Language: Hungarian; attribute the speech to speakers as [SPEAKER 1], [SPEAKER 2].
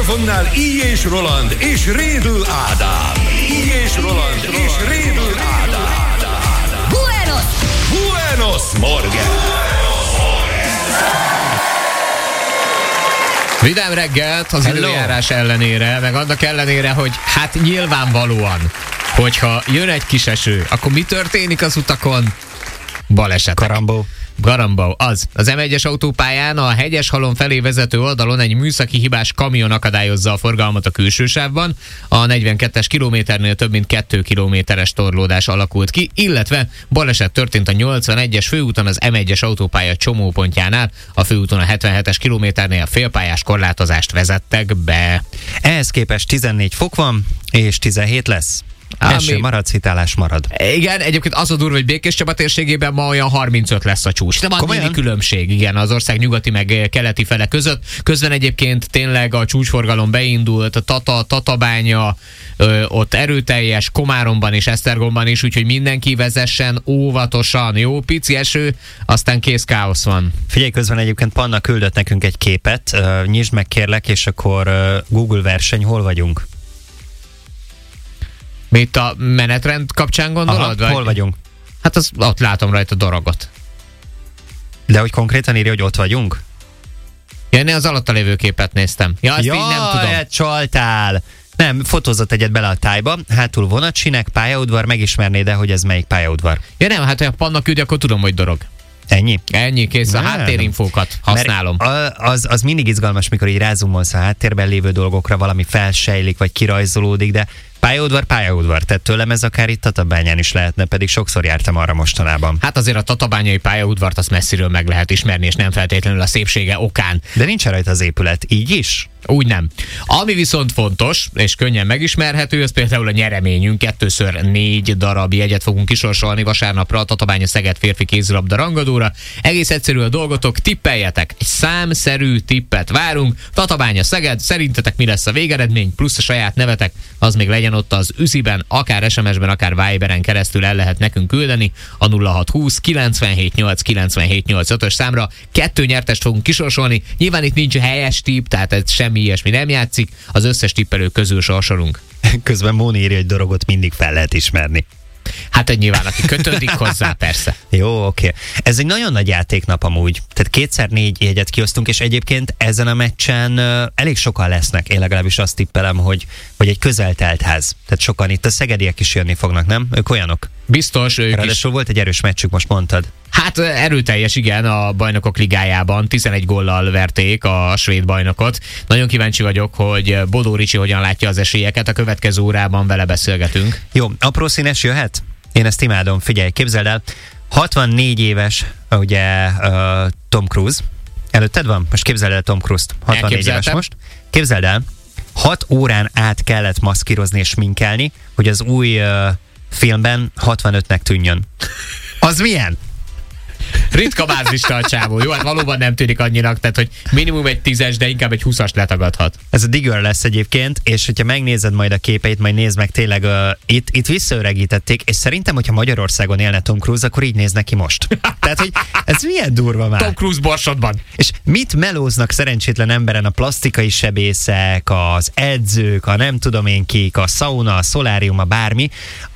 [SPEAKER 1] mikrofonnál Így és Roland és Rédl Ádám. Így és Roland és Rédl Ádám. Buenos Morgen!
[SPEAKER 2] Vidám reggelt az időjárás ellenére, meg annak ellenére, hogy hát nyilvánvalóan, hogyha jön egy kis eső, akkor mi történik az utakon? Balesetek. Garambó, az M1-es autópályán a Hegyeshalom felé vezető oldalon egy műszaki hibás kamion akadályozza a forgalmat a külső sávban. A 42-es kilométernél több mint 2 kilométeres torlódás alakult ki, illetve baleset történt a 81-es főúton az M1-es autópálya csomópontjánál. A főúton a 77-es kilométernél félpályás korlátozást vezettek be.
[SPEAKER 3] Ehhez képest 14 fok van, és 17 lesz. Eső marad, szitálás marad.
[SPEAKER 2] Igen, egyébként az a durva, hogy Békés Csaba térségében ma olyan 35 lesz a csúcs. De van némi különbség, igen, az ország nyugati meg keleti fele között. Közben egyébként tényleg a csúcsforgalom beindult, Tatabánya, ott erőteljes, Komáromban és Esztergomban is, úgyhogy mindenki vezessen óvatosan. Jó, pici eső, aztán kész káosz van.
[SPEAKER 3] Figyelj, közben egyébként Panna küldött nekünk egy képet, nyisd meg kérlek, és akkor Google verseny, hol vagyunk?
[SPEAKER 2] Mi itt a menetrend kapcsán gondolod?
[SPEAKER 3] Aha, hol vagyunk?
[SPEAKER 2] Hát ott látom rajta daragot.
[SPEAKER 3] De hogy konkrétan írja, hogy ott vagyunk?
[SPEAKER 2] Ja, én az alatta lévő képet néztem. Ja, azt így nem tudom.
[SPEAKER 3] Csaltál! Nem, fotózott egyet bele a tájba, hátul vonatsinek, pályaudvar, megismernéd, hogy ez melyik pályaudvar?
[SPEAKER 2] Ja nem, hát ha a Panna küldi, akkor tudom, hogy dorog.
[SPEAKER 3] Ennyi?
[SPEAKER 2] Ennyi, kész, a háttérinfókat használom.
[SPEAKER 3] Az mindig izgalmas, mikor így rázumolsz a háttérben lévő dolgokra, valami felsejlik, vagy kirajzolódik, de pályaudvar, tehát tőlem ez akár itt Tatabányán is lehetne, pedig sokszor jártam arra mostanában.
[SPEAKER 2] Hát azért a tatabányai pályaudvart azt messziről meg lehet ismerni, és nem feltétlenül a szépsége okán.
[SPEAKER 3] De nincs rajta az épület, így is?
[SPEAKER 2] Úgy nem. Ami viszont fontos, és könnyen megismerhető, az például a nyereményünk. 2x4 darab jegyet fogunk kisorsolni vasárnapra a Tatabánya-Szeged férfi kézilabda rangadóra. Egész egyszerű a dolgotok, tippeljetek. Egy számszerű tippet várunk. Tatabánya-Szeged, szerintetek mi lesz a végeredmény, plusz a saját nevetek, az még legyen ott az üziben, akár SMS-ben, akár Viberen keresztül el lehet nekünk küldeni a 0620 978 978 5-ös számra. 2 nyertest fogunk kisorsolni. Nyilván itt nincs helyes tipp, tehát ez semmi ilyesmi nem játszik, az összes tippelő közül sorsolunk. Közben
[SPEAKER 3] Móni írja, hogy dorogot mindig fel lehet ismerni.
[SPEAKER 2] Hát egy nyilván, aki kötődik hozzá, persze.
[SPEAKER 3] Jó, oké. Ez egy nagyon nagy játéknap amúgy. Tehát 2x4 jegyet kiosztunk, és egyébként ezen a meccsen elég sokan lesznek. Én legalábbis azt tippelem, hogy egy közeltelt ház. Tehát sokan itt a szegediek is jönni fognak, nem? Ők olyanok?
[SPEAKER 2] Biztos, ők
[SPEAKER 3] ráadásul volt egy erős meccsük, most mondtad.
[SPEAKER 2] Hát erőteljes, igen, a Bajnokok Ligájában 11 góllal verték a svéd bajnokot. Nagyon kíváncsi vagyok, hogy Bodó Ricsi hogyan látja az esélyeket, a következő órában vele beszélgetünk.
[SPEAKER 3] Jó, apró színes jöhet? Én ezt imádom, figyelj, képzeld el, 64 éves, ugye Tom Cruise. Előtted van? Most képzeld el Tom Cruise-t. 64 éves most. Képzeld el, 6 órán át kellett maszkírozni és sminkelni, hogy az új filmben 65-nek tűnjön. Az milyen?
[SPEAKER 2] Ritka bázista a csávó. Jó, hát valóban nem tűnik annyinak, tehát hogy minimum egy 10-es, de inkább egy 20-as letagadhat.
[SPEAKER 3] Ez a Digger lesz egyébként, és hogyha megnézed majd a képeit, majd nézd meg tényleg, itt visszaöregítették, és szerintem, hogyha Magyarországon élne Tom Cruise, akkor így néz neki most. Tehát, hogy ez milyen durva már.
[SPEAKER 2] Tom Cruise borsodban.
[SPEAKER 3] És mit melóznak szerencsétlen emberen a plastikai sebészek, az edzők, a nem tudom én kik, a szauna, a szolárium, a bármi.